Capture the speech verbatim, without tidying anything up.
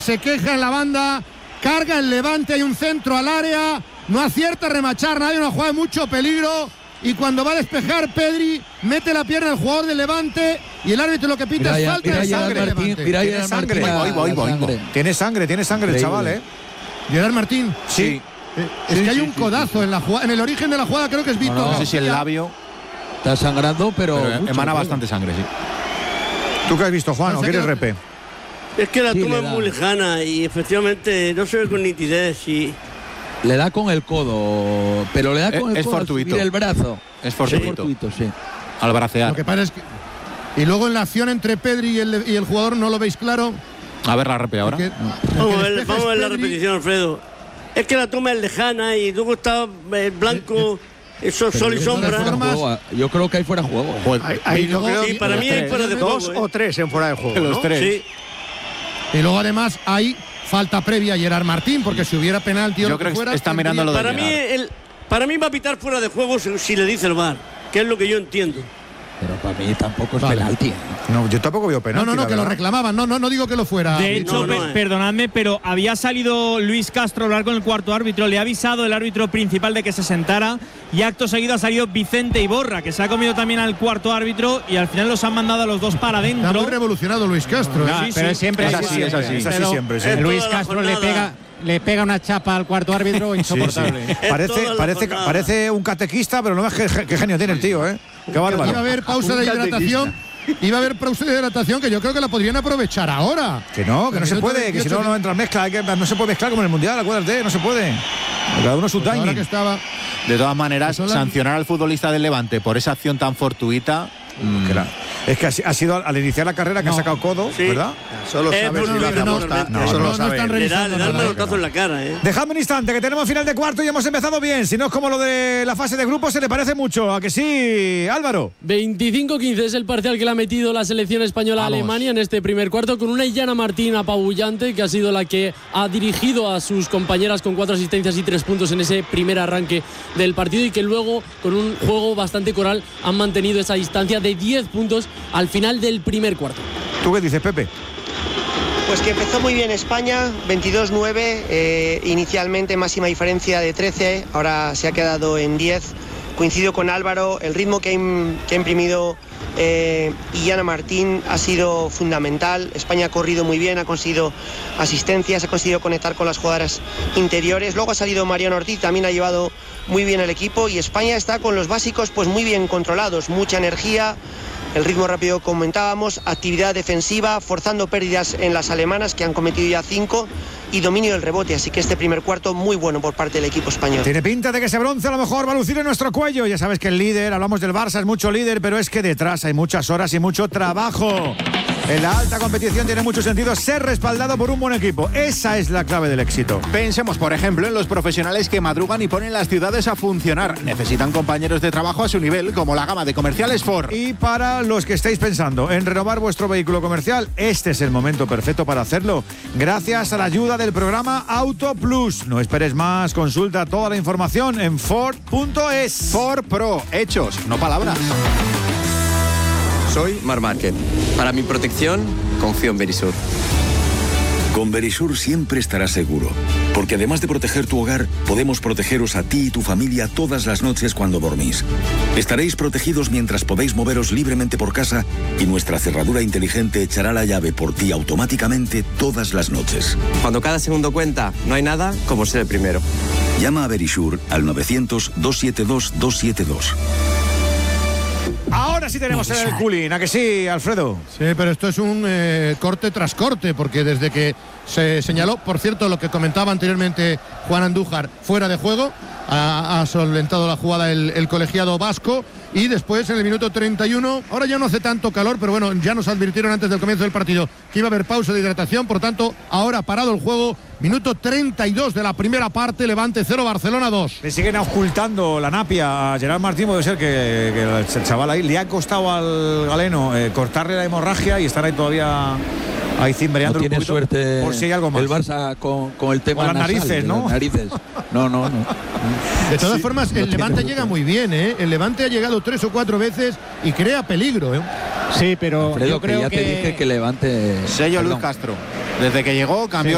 Se queja en la banda, carga el Levante, hay un centro al área, no acierta a remachar nadie, una jugada de mucho peligro, y cuando va a despejar Pedri, mete la pierna al jugador del Levante, y el árbitro lo que pita es falta de sangre. Martín, mira, tiene sangre, Martín, oigo, oigo, oigo. tiene sangre, tiene sangre el chaval, ¿eh? Gerard Martín. Sí. Eh, es sí, que hay sí, un sí, codazo sí. en la jugada, en el origen de la jugada creo que es Víctor. No, no, no sé si el labio está sangrando, pero, pero mucho, emana mucho. bastante sangre, sí. ¿Tú qué has visto, Juan? ¿O quieres repe? Es que la Sí, toma le es da. muy lejana y efectivamente no se ve con nitidez y Le da con el codo, pero le da con Es- el es codo al fortuito. subir el brazo. Es fortuito. Es fortuito, sí. Al bracear. Lo que pasa es que y luego en la acción entre Pedri y el, y el jugador no lo veis claro. A ver la repe ahora. Porque- vamos a el ver, despeje vamos a ver es la Pedri. repetición, Alfredo. Es que la toma es lejana y luego está eh, blanco, eso Pero sol y yo creo que hay sombra. fuera de juego. Yo creo que hay fuera de juego. Pues, Ahí, ahí luego- yo creo Sí, que para los mí hay tres. fuera de Dos juego, ¿eh? o tres en fuera de juego. los ¿no? tres. Sí. Y luego además hay falta previa a Gerard Martín, porque si hubiera penalti o Yo lo creo que fuera, está mirando lo de Para mí, Gerard. el, para mí va a pitar fuera de juego si, si le dice el V A R, que es lo que yo entiendo. Pero para mí tampoco es Vale. penalti. No, yo tampoco veo No, penalti. no, no, la que lo verdad. reclamaban. No, no, no digo que lo fuera. De hecho, no, no, pe- eh. perdonadme, pero había salido Luis Castro a hablar con el cuarto árbitro, le ha avisado el árbitro principal de que se sentara y acto seguido ha salido Vicente Iborra, que se ha comido también al cuarto árbitro y al final los han mandado a los dos para Está muy adentro. revolucionado Luis Castro. ¿eh? No, Sí, pero sí. siempre Es así, así, es así. Es así Pero siempre, sí. Es Luis toda la Castro le jornada. pega, le pega una chapa al cuarto árbitro insoportable. Es Parece, toda la parece, jornada. parece un catequista, pero no ves qué, qué genio tiene el tío, ¿eh? Qué Iba a bárbaro. haber pausa de hidratación. Iba a haber pausa de hidratación que yo creo que la podrían aprovechar ahora. Que no, que no se Minuto puede, que si no, veintiocho. no entra en mezcla. Hay que- no se puede mezclar como en el Mundial, acuérdate, no se puede. Cada uno su Pues ahora timing. que estaba. De todas maneras, Pues son las- sancionar al futbolista del Levante por esa acción tan fortuita. mm, que la- es que ha, si- ha sido al, al iniciar la carrera que ha sacado codo, Sí. ¿verdad? Solo Eh, sabes pues si lo hace no, aposta. no, Eso no, lo no sabe están él. Le da, revisando le da el nada, manotazo en la cara, ¿eh? Dejadme un instante, que tenemos final de cuarto y hemos empezado bien. Si no es como lo de la fase de grupos, se le parece mucho. ¿A que sí, Álvaro? veinticinco quince es el parcial que le ha metido la selección española a Vamos. Alemania en este primer cuarto, con una Illana Martín apabullante, que ha sido la que ha dirigido a sus compañeras con cuatro asistencias y tres puntos en ese primer arranque del partido, y que luego, con un juego bastante coral, han mantenido esa distancia de diez puntos al final del primer cuarto. ¿Tú qué dices, Pepe? Pues que empezó muy bien España, veintidós nueve, eh, inicialmente máxima diferencia de trece, ahora se ha quedado en diez. Coincido con Álvaro, el ritmo que ha, im- que ha imprimido eh, Illana Martín ha sido fundamental. España ha corrido muy bien, ha conseguido asistencias, ha conseguido conectar con las jugadoras interiores. Luego ha salido Mariano Ortiz, también ha llevado muy bien el equipo, y España está con los básicos pues muy bien controlados, mucha energía. El ritmo rápido comentábamos, actividad defensiva, forzando pérdidas en las alemanas, que han cometido ya cinco, y dominio del rebote. Así que este primer cuarto muy bueno por parte del equipo español. Tiene pinta de que ese bronce a lo mejor va a lucir en nuestro cuello. Ya sabes que el líder, hablamos del Barça, es mucho líder, pero es que detrás hay muchas horas y mucho trabajo. En la alta competición tiene mucho sentido ser respaldado por un buen equipo. Esa es la clave del éxito. Pensemos, por ejemplo, en los profesionales que madrugan y ponen las ciudades a funcionar. Necesitan compañeros de trabajo a su nivel, como la gama de comerciales Ford. Y para los que estáis pensando en renovar vuestro vehículo comercial, este es el momento perfecto para hacerlo, gracias a la ayuda del programa Auto Plus. No esperes más, consulta toda la información en Ford punto es. Ford Pro, hechos, no palabras. Soy Mar Márquez. Para mi protección, confío en Verisur. Con Verisur siempre estarás seguro, porque además de proteger tu hogar, podemos protegeros a ti y tu familia todas las noches cuando dormís. Estaréis protegidos mientras podéis moveros libremente por casa, y nuestra cerradura inteligente echará la llave por ti automáticamente todas las noches. Cuando cada segundo cuenta, no hay nada como ser el primero. Llama a Verisur al novecientos, doscientos setenta y dos, doscientos setenta y dos. Ahora sí tenemos el culín, ¿a que sí, Alfredo? Sí, pero esto es un eh, corte tras corte, porque desde que se señaló, por cierto, lo que comentaba anteriormente Juan Andújar, fuera de juego, ha, ha solventado la jugada el, el colegiado vasco, y después en el minuto treinta y uno, ahora ya no hace tanto calor, pero bueno, ya nos advirtieron antes del comienzo del partido que iba a haber pausa de hidratación, por tanto, ahora ha parado el juego, minuto treinta y dos de la primera parte, Levante cero, Barcelona dos. Le siguen ocultando la napia a Gerard Martín, puede ser que, que el chaval ahí le ha costado al galeno eh, cortarle la hemorragia y estar ahí todavía ahí cimbreando No un tiene poquito, suerte por si hay algo más. el Barça con, con el tema Con las nasal, narices, ¿no? las narices. No, no, no. De todas Sí, formas, no el tiene Levante suerte. llega muy bien, ¿eh? El Levante ha llegado tres o cuatro veces y crea peligro, ¿eh? Sí, pero Alfredo, yo creo que ya que... te dije que Levante. Sello Luis Perdón. Castro. Desde que llegó cambió